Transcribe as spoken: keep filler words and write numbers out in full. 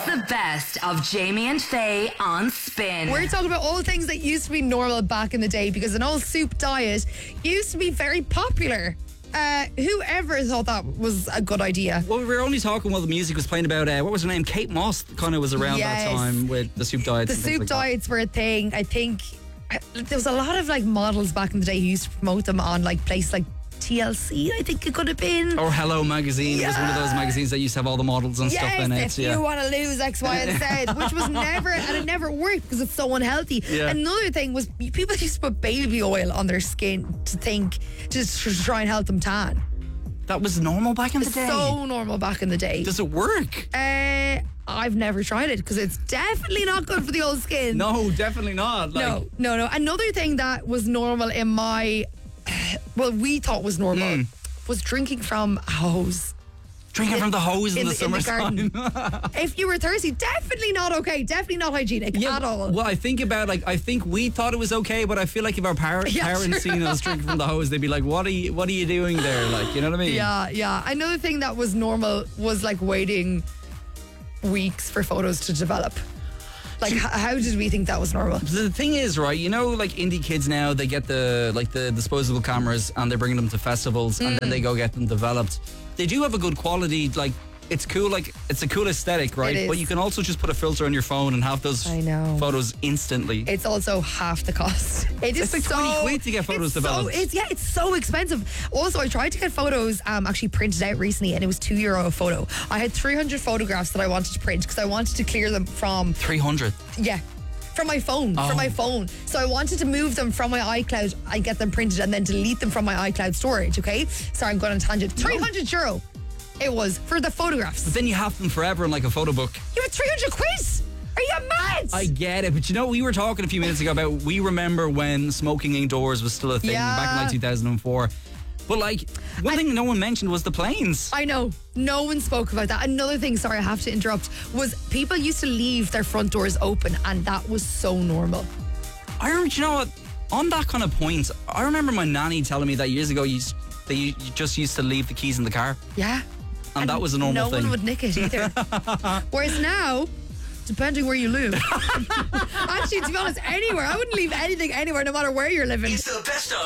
the best of Jamie and Faye on Spin. We're talking about all things that used to be normal back in the day because an old soup diet used to be very popular. Uh, whoever thought that was a good idea? Well, we were only talking while the music was playing about, uh, what was her name? Kate Moss kind of was around Yes. that time with the soup diets. The and things soup like that. diets were a thing. I think uh, there was a lot of like models back in the day who used to promote them on like places like T L C, I think it could have been. Or Hello Magazine Yeah. was one of those magazines that used to have all the models and Yes, stuff in it. if Yeah. you want to lose X, Y, and Z, which was never, and it never worked because it's so unhealthy. Yeah. Another thing was people used to put baby oil on their skin to think, just to try and help them tan. That was normal back in the day. So normal back in the day. Does it work? Uh, I've never tried it because it's definitely not good for the old skin. No, definitely not. Like, no, no, no. Another thing that was normal in my, well, we thought was normal, Mm. was drinking from a hose. Drinking from the hose in, in the, the- in the summertime. If you were thirsty, definitely not okay. Definitely not hygienic at all. Well, I think about like I think we thought it was okay, but I feel like if our par- Yeah, parents sure. seen us drinking from the hose, they'd be like, "What are you? What are you doing there?" Like, you know what I mean? Yeah, yeah. Another thing that was normal was like waiting weeks for photos to develop. Like, h- how did we think that was normal? The thing is, right, you know, like indie kids now, they get the like the disposable cameras and they're bringing them to festivals and Mm. then they go get them developed. They do have a good quality, like it's cool, like it's a cool aesthetic, right? It is. But you can also just put a filter on your phone and have those I know. photos instantly. It's also half the cost. It is It's like so, twenty quid to get photos it's developed. So, it's yeah, it's so expensive. Also, I tried to get photos um, actually printed out recently, and it was two euro a photo. I had three hundred photographs that I wanted to print because I wanted to clear them from three hundred. yeah. From my phone, Oh. from my phone. So I wanted to move them from my iCloud and get them printed and then delete them from my iCloud storage, okay? Sorry, I'm going on a tangent. three hundred euro it was for the photographs. But then you have them forever in like a photo book. You had three hundred quid? Are you mad? I get it, but you know, we were talking a few minutes ago about we remember when smoking indoors was still a thing Yeah. back in like two thousand four. But like, one thing no one mentioned was the planes. I know. No one spoke about that. Another thing, sorry, I have to interrupt, was people used to leave their front doors open, and that was so normal. I remember, you know what? On that kind of point, I remember my nanny telling me that years ago you, s- they you just used to leave the keys in the car, Yeah. and, that was a normal no thing. one would nick it either. Whereas now, depending where you live. Actually, to be honest, anywhere. I wouldn't leave anything anywhere, no matter where you're living. It's the best of